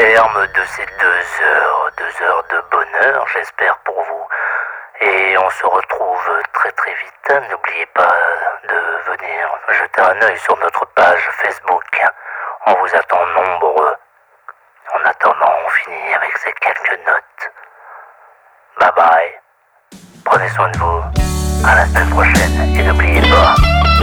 terme de ces 2 heures de bonheur, j'espère pour vous. Et on se retrouve très très vite. N'oubliez pas de venir jeter un œil sur notre page Facebook. On vous attend nombreux. En attendant, on finit avec ces quelques notes. Bye bye. Prenez soin de vous. À la semaine prochaine. Et n'oubliez pas...